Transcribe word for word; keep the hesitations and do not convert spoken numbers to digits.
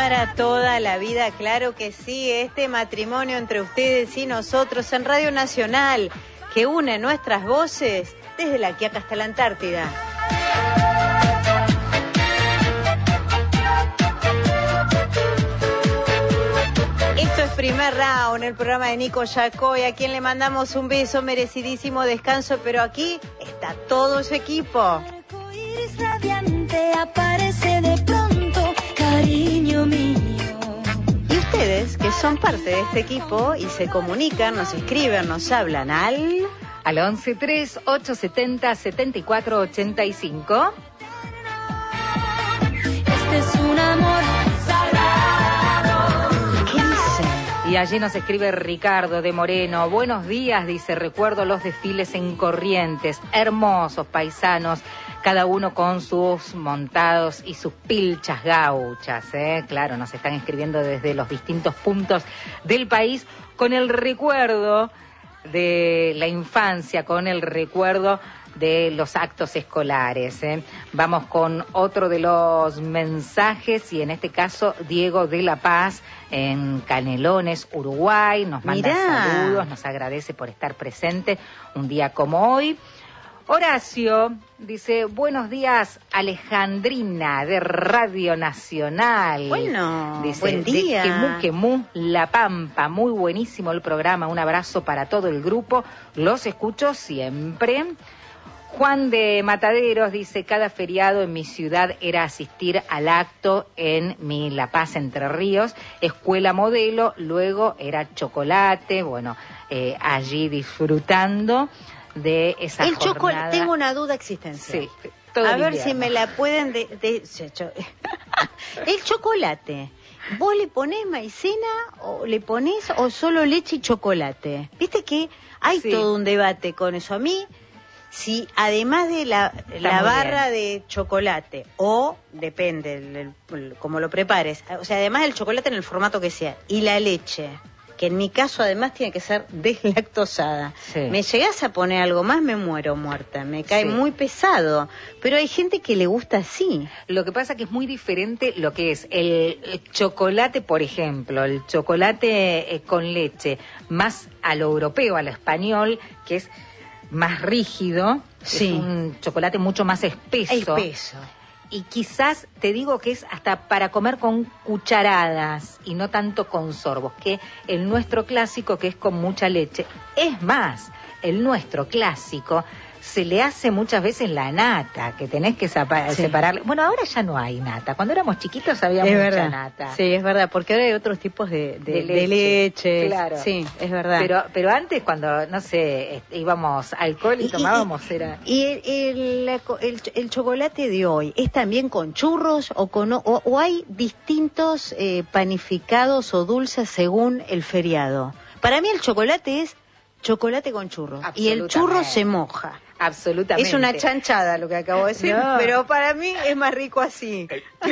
para toda la vida, claro que sí, este matrimonio entre ustedes y nosotros en Radio Nacional, que une nuestras voces desde la Quiaca hasta la Antártida. Esto es Primer Round, el programa de Nico Yacoy, a quien le mandamos un beso, merecidísimo descanso, pero aquí está todo su equipo. Arcoíris radiante aparece de pronto, cariño mío. Y ustedes, que son parte de este equipo y se comunican, nos escriben, nos hablan al... Al once tres ocho setenta setenta y cuatro ochenta y cinco. Este es un amor sagrado. ¿Qué dice? Y allí nos escribe Ricardo de Moreno. Buenos días, dice, recuerdo los desfiles en Corrientes, hermosos paisanos, cada uno con sus montados y sus pilchas gauchas, ¿eh? Claro, nos están escribiendo desde los distintos puntos del país con el recuerdo de la infancia, con el recuerdo de los actos escolares, ¿eh? Vamos con otro de los mensajes, y en este caso Diego de La Paz, en Canelones, Uruguay, nos manda Mirá. saludos, nos agradece por estar presente un día como hoy. Horacio dice, buenos días, Alejandrina, de Radio Nacional. Bueno, dice, buen día. De Quemú, Quemú, La Pampa, muy buenísimo el programa, un abrazo para todo el grupo, los escucho siempre. Juan de Mataderos dice, cada feriado en mi ciudad era asistir al acto en mi La Paz, Entre Ríos, escuela modelo, luego era chocolate, bueno, eh, allí disfrutando de esa El jornada. chocolate, tengo una duda existencial. Sí, todo A el ver invierno. si me la pueden... De, de- se- cho- el chocolate, ¿vos le ponés maicena o le ponés o solo leche y chocolate? Viste que hay Sí. todo un debate con eso. A mí, si además de la, la muy barra de chocolate, o depende, el, el- el- como lo prepares, o sea, además del chocolate en el formato que sea, y la leche, que en mi caso además tiene que ser deslactosada. Sí. Me llegás a poner algo más, me muero muerta, me cae Sí. muy pesado. Pero hay gente que le gusta así. Lo que pasa que es muy diferente lo que es el, el chocolate, por ejemplo, el chocolate eh, con leche, más a lo europeo, a lo español, que es más rígido, Sí. es un chocolate mucho más espeso. Espeso. Y quizás te digo que es hasta para comer con cucharadas y no tanto con sorbos, que el nuestro clásico, que es con mucha leche. Es más, el nuestro clásico se le hace muchas veces la nata, que tenés que sapa- Sí. separarle. Bueno, ahora ya no hay nata. Cuando éramos chiquitos había Es mucha verdad. nata. Sí, es verdad, porque ahora hay otros tipos de, de, De de leche, leches. claro. Sí, es verdad. Pero, pero antes, cuando, no sé, este, íbamos al alcohol y, tomábamos, era... Y el, el, la co- el, el chocolate de hoy, ¿es también con churros o con o, o hay distintos eh, panificados o dulces según el feriado? Para mí el chocolate es chocolate con churros y el churro Absolutamente. se moja. Absolutamente. Es una chanchada lo que acabo de decir, No. pero para mí es más rico así.